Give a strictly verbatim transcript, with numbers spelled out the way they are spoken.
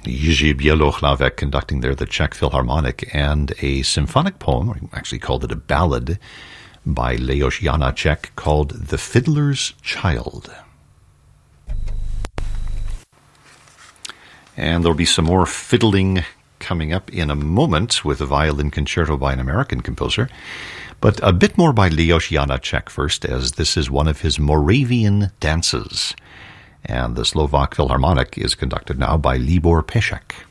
Jiří Bělohlavek conducting there the Czech Philharmonic, and a symphonic poem, or he actually called it a ballad, by Leos Janáček called The Fiddler's Child. And there'll be some more fiddling coming up in a moment with a violin concerto by an American composer. But a bit more by Leos Janáček first, as this is one of his Moravian dances. And the Slovak Philharmonic is conducted now by Libor Pešek.